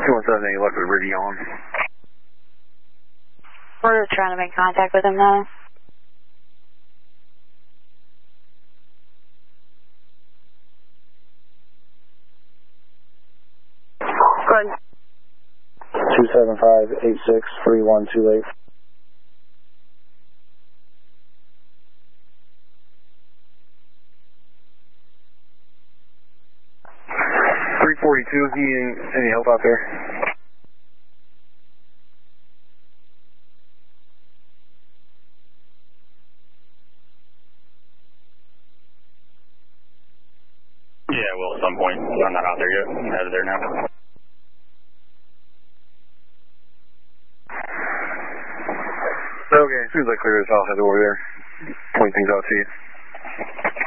217, left with Ricky on. We're trying to make contact with him now. Good. 275-86-3128. .342, any help out there? Yeah, well, at some point. I'm not out there yet. I'm headed there now. Okay, as soon as I clear this, I'll head over there. Point things out to you.